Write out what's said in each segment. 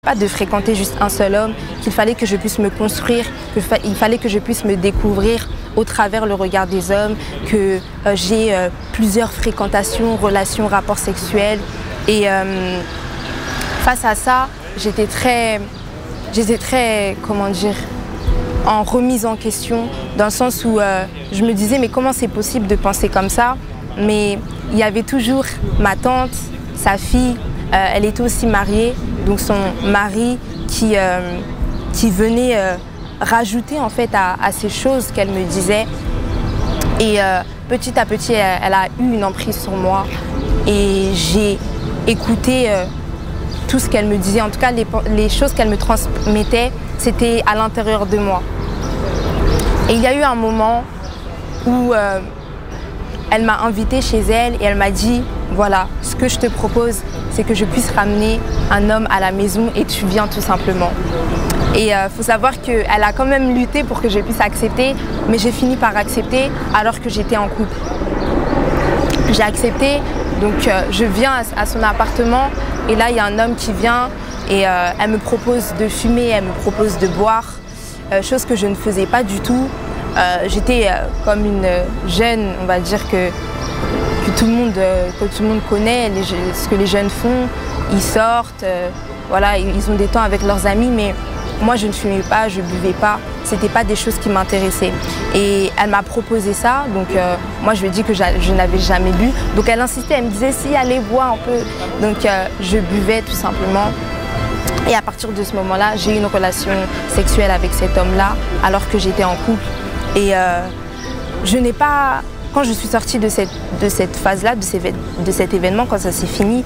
Pas de fréquenter juste un seul homme, qu'il fallait que je puisse me construire, qu'il fallait que je puisse me découvrir au travers le regard des hommes, que j'ai plusieurs fréquentations, relations, rapports sexuels. Et face à ça, j'étais très, comment dire, en remise en question, dans le sens où je me disais mais comment c'est possible de penser comme ça? Mais il y avait toujours ma tante, sa fille, elle était aussi mariée, donc son mari qui venait rajouter en fait à ces choses qu'elle me disait. Et petit à petit, elle a eu une emprise sur moi et j'ai écouté tout ce qu'elle me disait. En tout cas, les choses qu'elle me transmettait, c'était à l'intérieur de moi. Et il y a eu un moment où elle m'a invitée chez elle et elle m'a dit « Voilà, ce que je te propose, c'est que je puisse ramener un homme à la maison et tu viens tout simplement. » Et il faut savoir qu'elle a quand même lutté pour que je puisse accepter, mais j'ai fini par accepter alors que j'étais en couple. J'ai accepté, donc je viens à son appartement et là il y a un homme qui vient et elle me propose de fumer, elle me propose de boire, chose que je ne faisais pas du tout. J'étais comme une jeune, on va dire que tout le monde connaît, ce que les jeunes font, ils sortent, voilà, ils ont des temps avec leurs amis, mais moi je ne fumais pas, je ne buvais pas, c'était pas des choses qui m'intéressaient. Et elle m'a proposé ça, donc moi je lui ai dit que je n'avais jamais bu, donc elle insistait, elle me disait si, allez boire un peu, donc je buvais tout simplement. Et à partir de ce moment-là, j'ai eu une relation sexuelle avec cet homme-là, alors que j'étais en couple. Et je n'ai pas, quand je suis sortie de cette phase-là, de cet événement, quand ça s'est fini,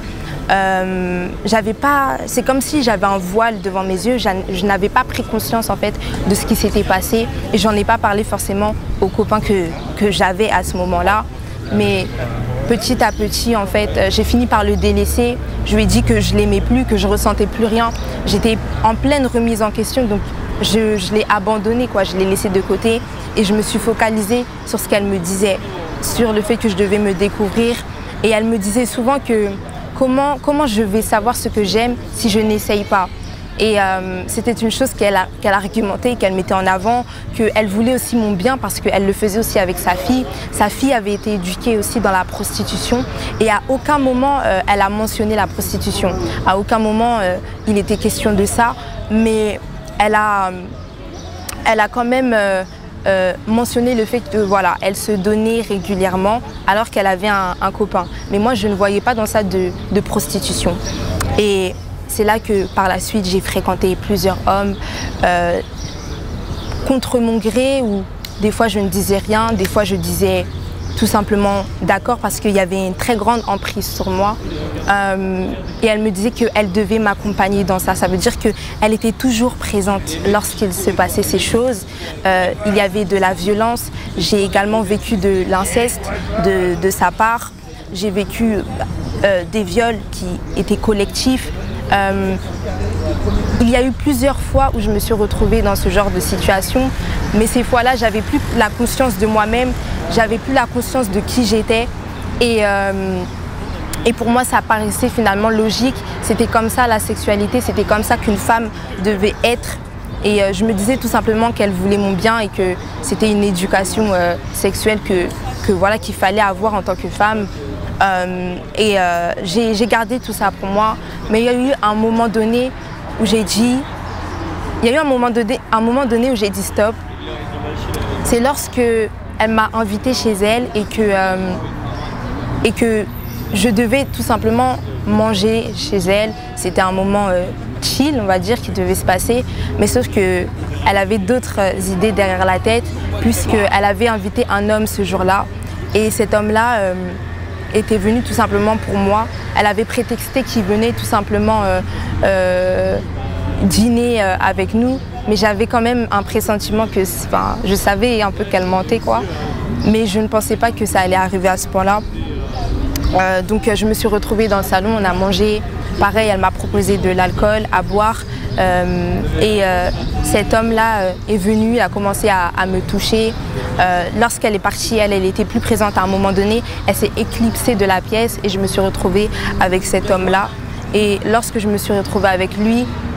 c'est comme si j'avais un voile devant mes yeux. Je n'avais pas pris conscience en fait de ce qui s'était passé et j'en ai pas parlé forcément aux copains que j'avais à ce moment-là. Mais petit à petit, en fait, j'ai fini par le délaisser. Je lui ai dit que je l'aimais plus, que je ressentais plus rien. J'étais en pleine remise en question, donc je l'ai abandonné, quoi. Je l'ai laissé de côté et je me suis focalisée sur ce qu'elle me disait, sur le fait que je devais me découvrir. Et elle me disait souvent que comment je vais savoir ce que j'aime si je n'essaye pas. Et c'était une chose qu'elle argumentait, qu'elle mettait en avant, qu'elle voulait aussi mon bien parce qu'elle le faisait aussi avec sa fille. Sa fille avait été éduquée aussi dans la prostitution et à aucun moment elle a mentionné la prostitution. À aucun moment il était question de ça, mais elle a quand même mentionné le fait que voilà, elle se donnait régulièrement alors qu'elle avait un copain. Mais moi je ne voyais pas dans ça de prostitution. Et c'est là que par la suite j'ai fréquenté plusieurs hommes contre mon gré, où des fois je ne disais rien, des fois je disais tout simplement d'accord parce qu'il y avait une très grande emprise sur moi. Et elle me disait qu'elle devait m'accompagner dans ça. Ça veut dire qu'elle était toujours présente lorsqu'il se passait ces choses. Il y avait de la violence. J'ai également vécu de l'inceste de sa part. J'ai vécu des viols qui étaient collectifs. Il y a eu plusieurs fois où je me suis retrouvée dans ce genre de situation, mais ces fois-là, j'avais plus la conscience de moi-même, j'avais plus la conscience de qui j'étais et pour moi, ça paraissait finalement logique. C'était comme ça la sexualité, c'était comme ça qu'une femme devait être. Et je me disais tout simplement qu'elle voulait mon bien et que c'était une éducation sexuelle voilà, qu'il fallait avoir en tant que femme. J'ai gardé tout ça pour moi, mais il y a eu un moment donné où j'ai dit, où j'ai dit stop. C'est lorsque elle m'a invitée chez elle et que je devais tout simplement manger chez elle. C'était un moment chill, on va dire, qui devait se passer, mais sauf que elle avait d'autres idées derrière la tête, puisqu'elle avait invité un homme ce jour-là, et cet homme-là était venu tout simplement pour moi. Elle avait prétexté qu'il venait tout simplement dîner avec nous, mais j'avais quand même un pressentiment que, je savais un peu qu'elle mentait, quoi, mais je ne pensais pas que ça allait arriver à ce point-là. Donc je me suis retrouvée dans le salon, on a mangé, pareil, elle m'a proposé de l'alcool à boire et cet homme-là est venu, il a commencé à me toucher. Lorsqu'elle est partie, elle était plus présente à un moment donné, elle s'est éclipsée de la pièce et je me suis retrouvée avec cet homme-là. Et lorsque je me suis retrouvée avec lui,